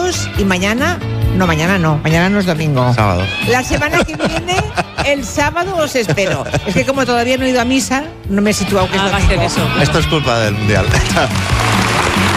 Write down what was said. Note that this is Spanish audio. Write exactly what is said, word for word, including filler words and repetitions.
Dios, y mañana, no, mañana no, mañana no es domingo. Sábado. La semana que viene, el sábado os espero. Es que como todavía no he ido a misa, no me he situado que es Ah, va a domingo. ser eso. Esto es culpa del Mundial.